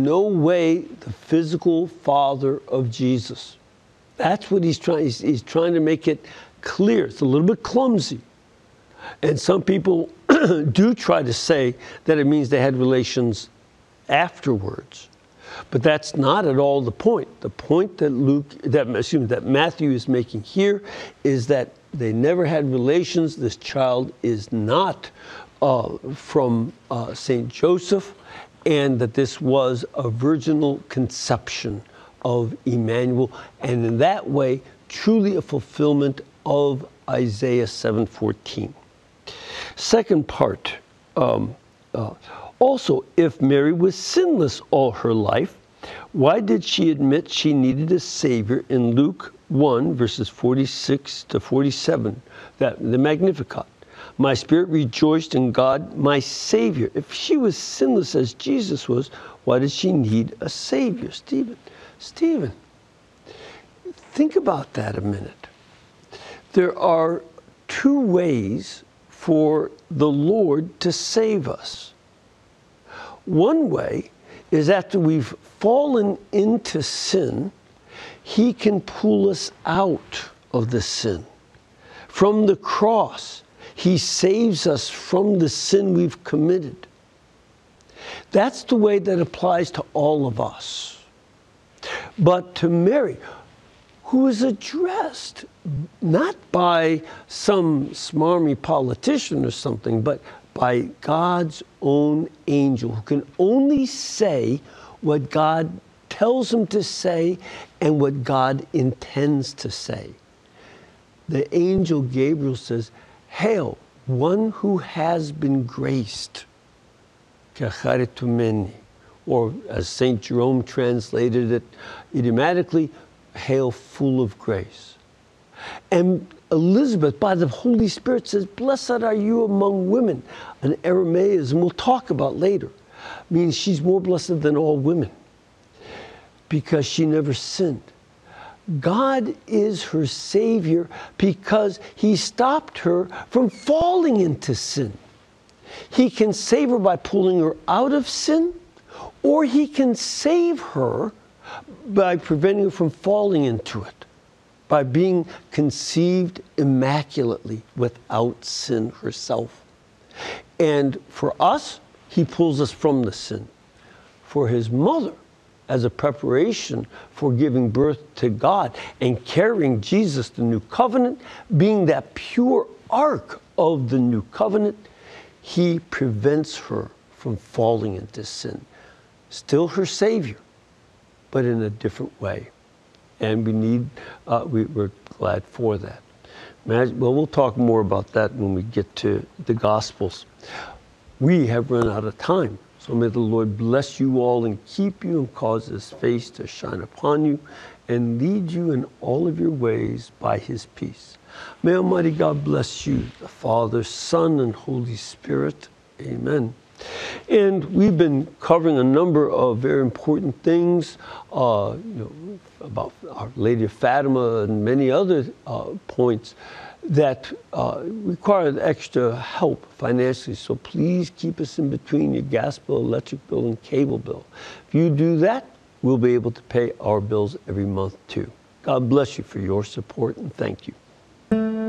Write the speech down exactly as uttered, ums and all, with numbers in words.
no way the physical father of Jesus. That's what he's trying, he's, he's trying to make it clear. It's a little bit clumsy. And some people do try to say that it means they had relations afterwards. But that's not at all the point. The point that Luke, that, excuse me, that Matthew is making here is that they never had relations. This child is not uh, from uh, Saint Joseph, and that this was a virginal conception of Emmanuel, and in that way, truly a fulfillment of Isaiah seven fourteen. Second part, um, uh, also, if Mary was sinless all her life, why did she admit she needed a Savior in Luke one, verses forty-six to forty-seven, that, the Magnificat? My spirit rejoiced in God, my Savior. If she was sinless as Jesus was, why did she need a Savior? Stephen, Stephen, think about that a minute. There are two ways for the Lord to save us. One way is after we've fallen into sin, he can pull us out of the sin. From the cross, he saves us from the sin we've committed. That's the way that applies to all of us. But to Mary, who is addressed not by some smarmy politician or something, but by God's own angel, who can only say what God tells him to say and what God intends to say. The angel Gabriel says, "Hail, one who has been graced," or as Saint Jerome translated it idiomatically, "Hail, full of grace." And Elizabeth, by the Holy Spirit, says, "Blessed are you among women." An Aramaism we'll talk about later means she's more blessed than all women because she never sinned. God is her Savior because he stopped her from falling into sin. He can save her by pulling her out of sin, or he can save her by preventing her from falling into it, by being conceived immaculately without sin herself. And for us, he pulls us from the sin. For his mother, as a preparation for giving birth to God and carrying Jesus, the new covenant, being that pure ark of the new covenant, he prevents her from falling into sin. Still her Savior, but in a different way. And we need, uh, we, we're glad for that. Imagine, well, we'll talk more about that when we get to the Gospels. We have run out of time. So may the Lord bless you all and keep you and cause his face to shine upon you and lead you in all of your ways by his peace. May Almighty God bless you, the Father, Son, and Holy Spirit. Amen. And we've been covering a number of very important things, uh, you know, about Our Lady of Fatima and many other uh, points that uh, require extra help financially. So please keep us in between your gas bill, electric bill, and cable bill. If you do that, we'll be able to pay our bills every month too. God bless you for your support, and thank you.